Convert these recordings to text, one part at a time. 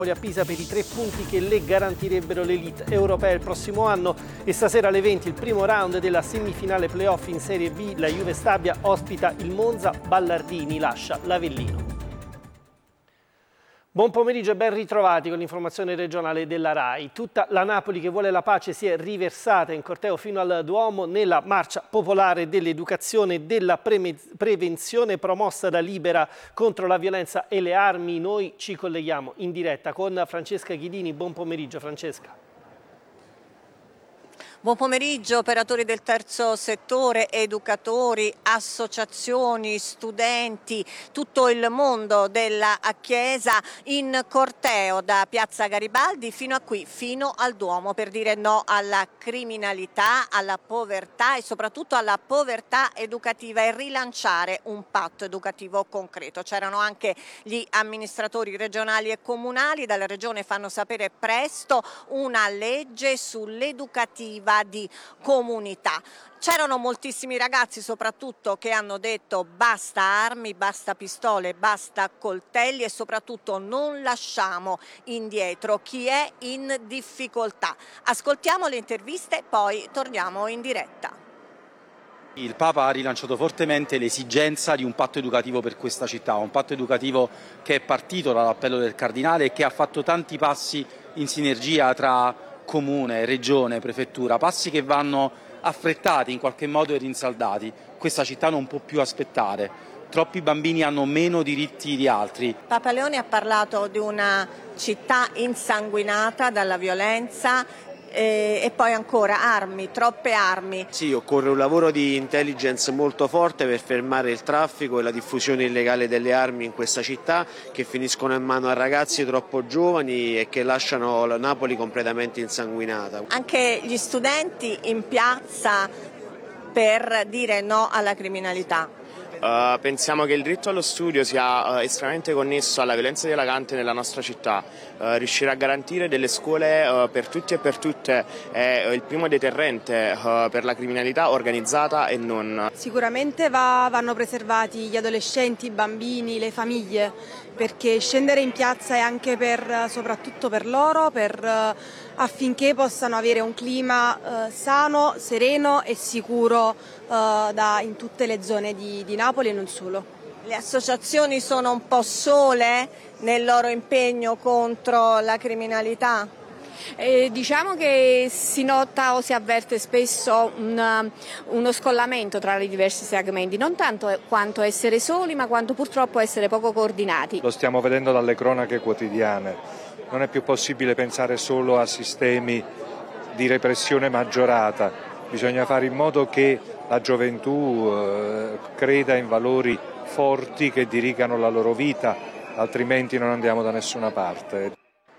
a Pisa per i 3 punti che le garantirebbero l'elite europea il prossimo anno. E stasera alle 20 il primo round della semifinale playoff in Serie B. La Juve Stabia ospita il Monza, Ballardini lascia l'Avellino. Buon pomeriggio e ben ritrovati con l'informazione regionale della RAI. Tutta la Napoli che vuole la pace si è riversata in corteo fino al Duomo nella marcia popolare dell'educazione e della prevenzione promossa da Libera contro la violenza e le armi. Noi ci colleghiamo in diretta con Francesca Ghidini. Buon pomeriggio Francesca. Buon pomeriggio, operatori del terzo settore, educatori, associazioni, studenti, tutto il mondo della Chiesa in corteo da Piazza Garibaldi fino a qui, fino al Duomo, per dire no alla criminalità, alla povertà e soprattutto alla povertà educativa e rilanciare un patto educativo concreto. C'erano anche gli amministratori regionali e comunali, dalla regione fanno sapere presto una legge sull'educativa di comunità. C'erano moltissimi ragazzi soprattutto che hanno detto basta armi, basta pistole, basta coltelli e soprattutto non lasciamo indietro chi è in difficoltà. Ascoltiamo le interviste, poi torniamo in diretta. Il Papa ha rilanciato fortemente l'esigenza di un patto educativo per questa città, un patto educativo che è partito dall'appello del Cardinale e che ha fatto tanti passi in sinergia tra Comune, Regione, Prefettura, passi che vanno affrettati in qualche modo e rinsaldati. Questa città non può più aspettare, troppi bambini hanno meno diritti di altri. Papa Leone ha parlato di una città insanguinata dalla violenza e poi ancora armi, troppe armi. Sì, occorre un lavoro di intelligence molto forte per fermare il traffico e la diffusione illegale delle armi in questa città, che finiscono in mano a ragazzi troppo giovani e che lasciano la Napoli completamente insanguinata. Anche gli studenti in piazza per dire no alla criminalità. Pensiamo che il diritto allo studio sia estremamente connesso alla violenza dilagante nella nostra città. Riuscire a garantire delle scuole per tutti e per tutte è il primo deterrente per la criminalità organizzata e non. Sicuramente vanno preservati gli adolescenti, i bambini, le famiglie, perché scendere in piazza è anche soprattutto per loro, affinché possano avere un clima sano, sereno e sicuro in tutte le zone di Napoli e non solo. Le associazioni sono un po' sole nel loro impegno contro la criminalità? Diciamo che si nota o si avverte spesso uno scollamento tra i diversi segmenti, non tanto quanto essere soli, ma quanto purtroppo essere poco coordinati. Lo stiamo vedendo dalle cronache quotidiane, non è più possibile pensare solo a sistemi di repressione maggiorata, bisogna fare in modo che la gioventù creda in valori forti che dirigano la loro vita, altrimenti non andiamo da nessuna parte.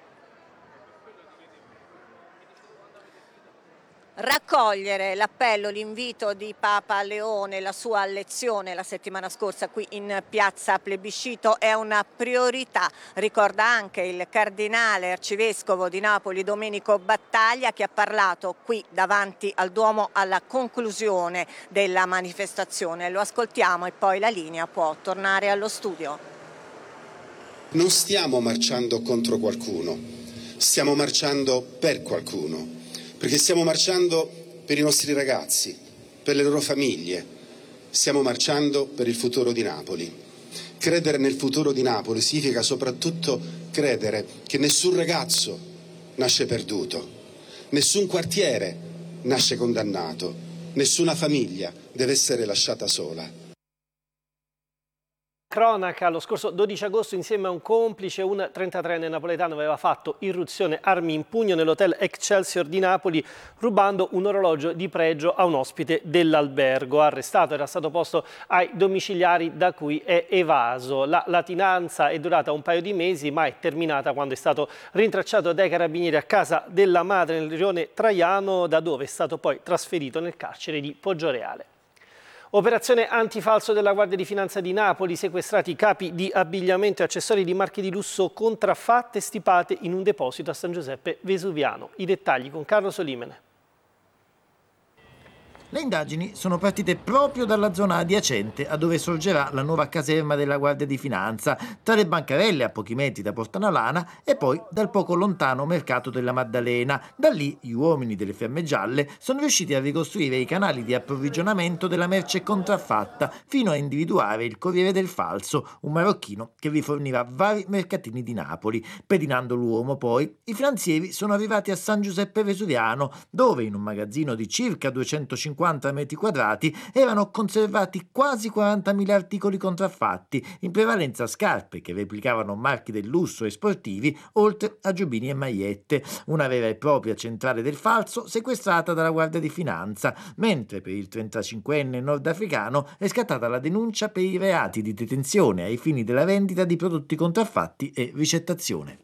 Raccogliere l'appello, l'invito di Papa Leone, la sua lezione la settimana scorsa qui in piazza Plebiscito è una priorità, ricorda anche il cardinale arcivescovo di Napoli Domenico Battaglia, che ha parlato qui davanti al Duomo alla conclusione della manifestazione. Lo ascoltiamo e poi la linea può tornare allo studio. Non stiamo marciando contro qualcuno, stiamo marciando per qualcuno. Perché stiamo marciando per i nostri ragazzi, per le loro famiglie, stiamo marciando per il futuro di Napoli. Credere nel futuro di Napoli significa soprattutto credere che nessun ragazzo nasce perduto, nessun quartiere nasce condannato, nessuna famiglia deve essere lasciata sola. Cronaca, lo scorso 12 agosto insieme a un complice un 33enne napoletano aveva fatto irruzione armi in pugno nell'hotel Excelsior di Napoli rubando un orologio di pregio a un ospite dell'albergo. Arrestato, era stato posto ai domiciliari da cui è evaso. La latinanza è durata un paio di mesi ma è terminata quando è stato rintracciato dai carabinieri a casa della madre nel rione Traiano, da dove è stato poi trasferito nel carcere di Poggioreale. Operazione antifalso della Guardia di Finanza di Napoli, sequestrati capi di abbigliamento e accessori di marche di lusso contraffatte e stipate in un deposito a San Giuseppe Vesuviano. I dettagli con Carlo Solimene. Le indagini sono partite proprio dalla zona adiacente a dove sorgerà la nuova caserma della Guardia di Finanza, tra le bancarelle a pochi metri da Portanalana e poi dal poco lontano mercato della Maddalena. Da lì gli uomini delle Fiamme Gialle sono riusciti a ricostruire i canali di approvvigionamento della merce contraffatta fino a individuare il Corriere del Falso, un marocchino che riforniva vari mercatini di Napoli. Pedinando l'uomo poi, i finanzieri sono arrivati a San Giuseppe Vesuviano, dove in un magazzino di circa 250 metri quadrati erano conservati quasi 40.000 articoli contraffatti, in prevalenza scarpe che replicavano marchi del lusso e sportivi, oltre a giubbini e magliette. Una vera e propria centrale del falso sequestrata dalla Guardia di Finanza, mentre per il 35enne nordafricano è scattata la denuncia per i reati di detenzione ai fini della vendita di prodotti contraffatti e ricettazione.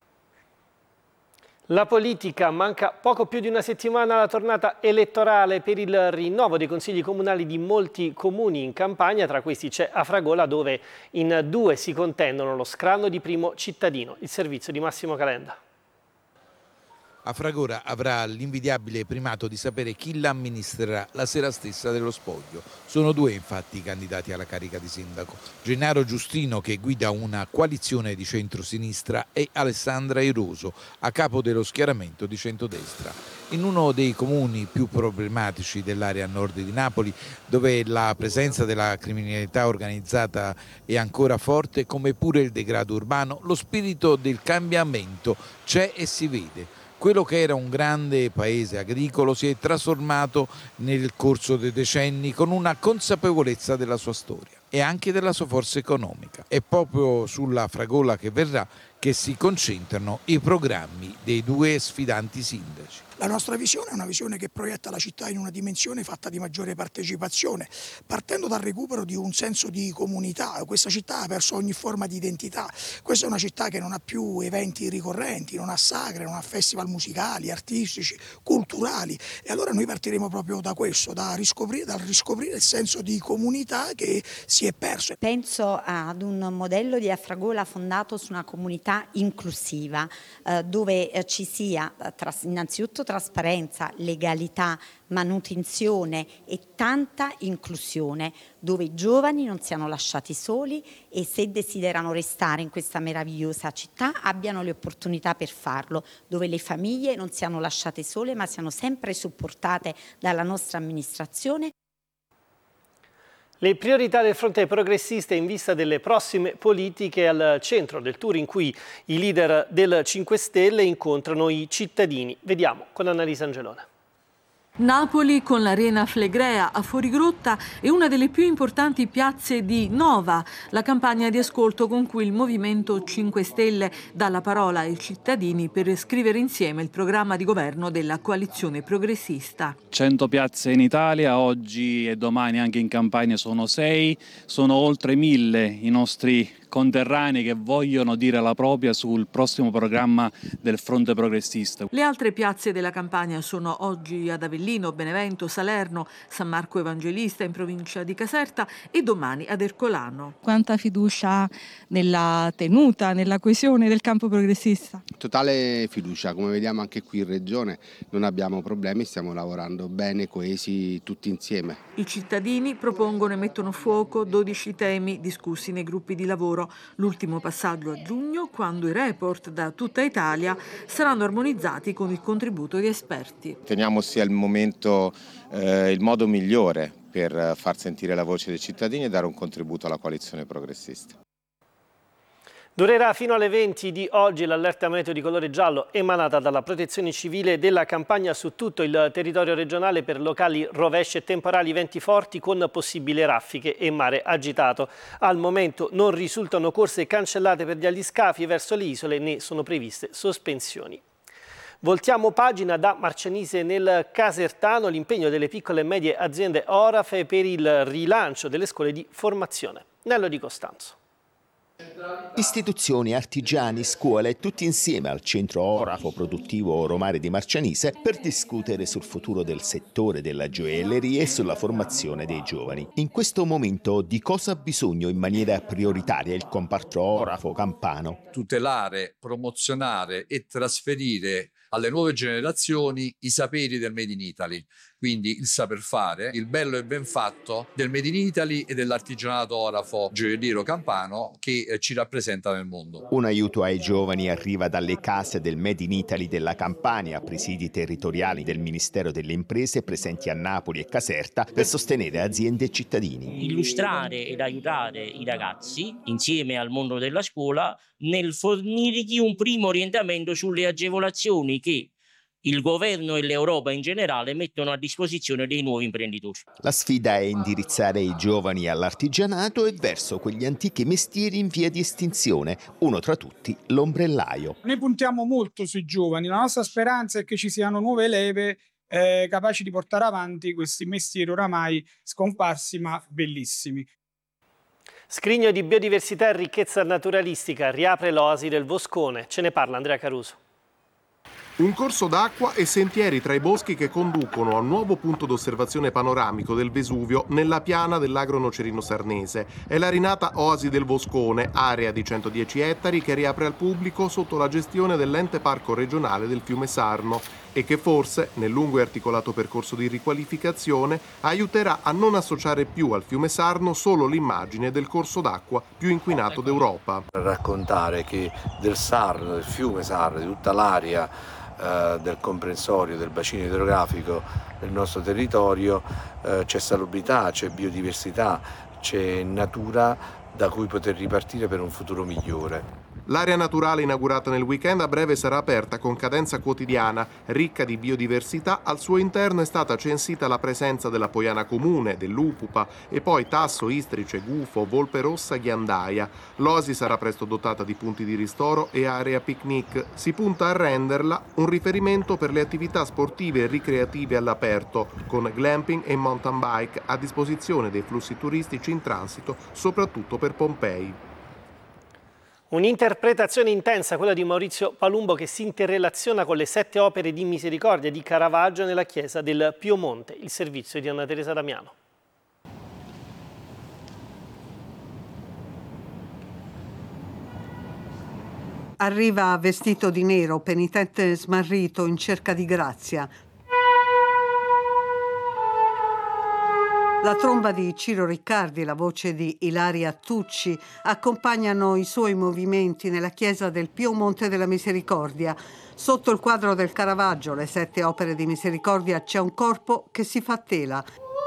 La politica, manca poco più di una settimana alla tornata elettorale per il rinnovo dei consigli comunali di molti comuni in Campania, tra questi c'è Afragola dove in 2 si contendono lo scranno di primo cittadino, il servizio di Massimo Calenda. Afragola avrà l'invidiabile primato di sapere chi l'amministrerà la sera stessa dello spoglio. Sono 2 infatti i candidati alla carica di sindaco. Gennaro Giustino, che guida una coalizione di centrosinistra, e Alessandra Eroso, a capo dello schieramento di centrodestra. In uno dei comuni più problematici dell'area nord di Napoli, dove la presenza della criminalità organizzata è ancora forte, come pure il degrado urbano, lo spirito del cambiamento c'è e si vede. Quello che era un grande paese agricolo si è trasformato nel corso dei decenni con una consapevolezza della sua storia e anche della sua forza economica. È proprio sulla Afragola che verrà che si concentrano i programmi dei 2 sfidanti sindaci. La nostra visione è una visione che proietta la città in una dimensione fatta di maggiore partecipazione, partendo dal recupero di un senso di comunità. Questa città ha perso ogni forma di identità. Questa è una città che non ha più eventi ricorrenti, non ha sagre, non ha festival musicali, artistici, culturali. E allora noi partiremo proprio da questo, dal riscoprire il senso di comunità che si è perso. Penso ad un modello di Afragola fondato su una comunità inclusiva, dove ci sia innanzitutto trasparenza, legalità, manutenzione e tanta inclusione, dove i giovani non siano lasciati soli e se desiderano restare in questa meravigliosa città abbiano le opportunità per farlo, dove le famiglie non siano lasciate sole ma siano sempre supportate dalla nostra amministrazione. Le priorità del fronte progressista in vista delle prossime politiche al centro del tour in cui i leader del 5 Stelle incontrano i cittadini. Vediamo con Annalisa Angelone. Napoli con l'Arena Flegrea a Fuorigrotta è una delle più importanti piazze di Nova, la campagna di ascolto con cui il Movimento 5 Stelle dà la parola ai cittadini per scrivere insieme il programma di governo della coalizione progressista. 100 piazze in Italia, oggi e domani anche in Campania sono 6, sono oltre 1000 i nostri conterranei che vogliono dire la propria sul prossimo programma del fronte progressista. Le altre piazze della Campania sono oggi ad Avellino, Benevento, Salerno, San Marco Evangelista in provincia di Caserta e domani ad Ercolano. Quanta fiducia nella tenuta, nella coesione del campo progressista? Totale fiducia, come vediamo anche qui in Regione non abbiamo problemi, stiamo lavorando bene, coesi tutti insieme. I cittadini propongono e mettono a fuoco 12 temi discussi nei gruppi di lavoro. L'ultimo passaggio a giugno, quando i report da tutta Italia saranno armonizzati con il contributo di esperti. Teniamo sia il momento, il modo migliore per far sentire la voce dei cittadini e dare un contributo alla coalizione progressista. Durerà fino alle 20 di oggi l'allerta meteo di colore giallo emanata dalla Protezione Civile della Campania su tutto il territorio regionale per locali rovesci e temporali, venti forti con possibili raffiche e mare agitato. Al momento non risultano corse cancellate per gli aliscafi verso le isole, né sono previste sospensioni. Voltiamo pagina da Marcianise nel Casertano, l'impegno delle piccole e medie aziende Orafe per il rilancio delle scuole di formazione. Nello Di Costanzo. Istituzioni, artigiani, scuole, tutti insieme al centro orafo produttivo Romare di Marcianise per discutere sul futuro del settore della gioielleria e sulla formazione dei giovani. In questo momento di cosa ha bisogno in maniera prioritaria il comparto orafo campano? Tutelare, promozionare e trasferire alle nuove generazioni i saperi del Made in Italy, quindi il saper fare, il bello e ben fatto del Made in Italy e dell'artigianato orafo gioielliero campano che ci rappresenta nel mondo. Un aiuto ai giovani arriva dalle case del Made in Italy della Campania, presidi territoriali del Ministero delle Imprese presenti a Napoli e Caserta per sostenere aziende e cittadini. Illustrare ed aiutare i ragazzi insieme al mondo della scuola nel fornirgli un primo orientamento sulle agevolazioni che il governo e l'Europa in generale mettono a disposizione dei nuovi imprenditori. La sfida è indirizzare i giovani all'artigianato e verso quegli antichi mestieri in via di estinzione, uno tra tutti l'ombrellaio. Noi puntiamo molto sui giovani, la nostra speranza è che ci siano nuove leve capaci di portare avanti questi mestieri oramai scomparsi ma bellissimi. Scrigno di biodiversità e ricchezza naturalistica, riapre l'oasi del Voscone. Ce ne parla Andrea Caruso. Un corso d'acqua e sentieri tra i boschi che conducono a un nuovo punto d'osservazione panoramico del Vesuvio nella piana dell'Agro Nocerino Sarnese. È la rinata Oasi del Voscone, area di 110 ettari che riapre al pubblico sotto la gestione dell'ente parco regionale del fiume Sarno e che forse, nel lungo e articolato percorso di riqualificazione, aiuterà a non associare più al fiume Sarno solo l'immagine del corso d'acqua più inquinato d'Europa. Raccontare che del Sarno, del fiume Sarno, di tutta l'area del comprensorio, del bacino idrografico del nostro territorio c'è salubrità, c'è biodiversità, c'è natura da cui poter ripartire per un futuro migliore. L'area naturale inaugurata nel weekend a breve sarà aperta con cadenza quotidiana, ricca di biodiversità. Al suo interno è stata censita la presenza della poiana comune, dell'upupa e poi tasso, istrice, gufo, volpe rossa, ghiandaia. L'oasi sarà presto dotata di punti di ristoro e area picnic. Si punta a renderla un riferimento per le attività sportive e ricreative all'aperto, con glamping e mountain bike a disposizione dei flussi turistici in transito, soprattutto per Pompei. Un'interpretazione intensa, quella di Maurizio Palumbo, che si interrelaziona con le 7 opere di misericordia di Caravaggio nella chiesa del Piemonte. Il servizio di Anna Teresa Damiano. Arriva vestito di nero, penitente smarrito in cerca di grazia. La tromba di Ciro Riccardi e la voce di Ilaria Tucci accompagnano i suoi movimenti nella chiesa del Piemonte della Misericordia. Sotto il quadro del Caravaggio, le 7 opere di misericordia, c'è un corpo che si fa tela.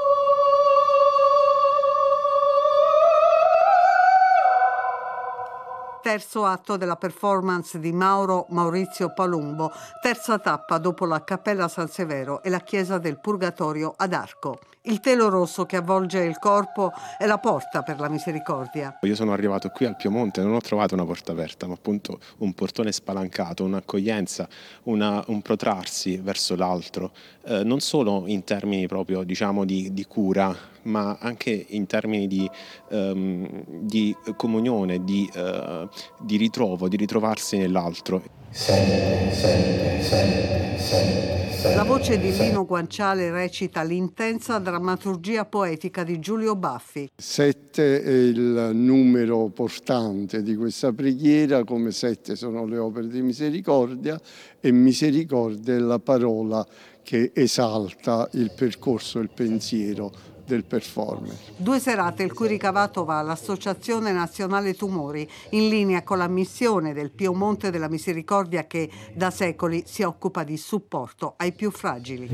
Terzo atto della performance di Maurizio Palumbo, terza tappa dopo la Cappella San Severo e la chiesa del Purgatorio ad Arco. Il telo rosso che avvolge il corpo è la porta per la misericordia. Io sono arrivato qui al Piemonte, non ho trovato una porta aperta, ma appunto un portone spalancato, un'accoglienza, un protrarsi verso l'altro, non solo in termini proprio di cura, ma anche in termini di comunione, di ritrovo, di ritrovarsi nell'altro. La voce di Lino Guanciale recita l'intensa drammaturgia poetica di Giulio Baffi. 7 è il numero portante di questa preghiera, come 7 sono le opere di misericordia e misericordia è la parola che esalta il percorso, il pensiero del performer. 2 serate il cui ricavato va all'Associazione Nazionale Tumori, in linea con la missione del Piemonte della Misericordia che da secoli si occupa di supporto ai più fragili.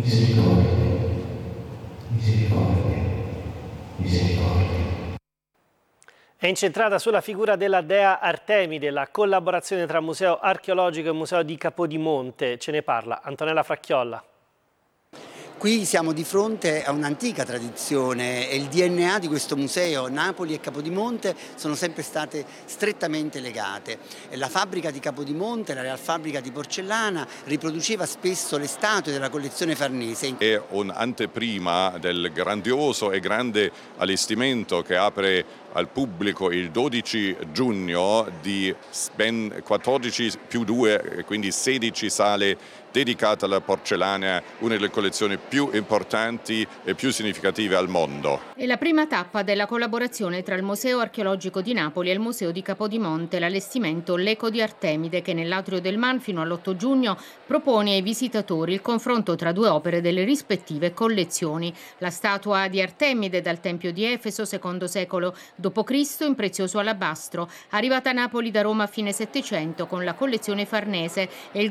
È incentrata sulla figura della dea Artemide, la collaborazione tra Museo Archeologico e Museo di Capodimonte. Ce ne parla Antonella Fracchiolla. Qui siamo di fronte a un'antica tradizione e il DNA di questo museo, Napoli e Capodimonte, sono sempre state strettamente legate. La fabbrica di Capodimonte, la Real Fabbrica di Porcellana, riproduceva spesso le statue della collezione Farnese. È un'anteprima del grandioso e grande allestimento che apre al pubblico il 12 giugno di ben 14 più 2, quindi 16 sale dedicate alla porcellana, una delle collezioni più importanti e più significative al mondo. È la prima tappa della collaborazione tra il Museo Archeologico di Napoli e il Museo di Capodimonte, l'allestimento L'Eco di Artemide, che nell'Atrio del Man fino all'8 giugno propone ai visitatori il confronto tra due opere delle rispettive collezioni. La statua di Artemide dal Tempio di Efeso, secondo secolo d.C., in prezioso alabastro, arrivata a Napoli da Roma a fine Settecento con la collezione Farnese, e il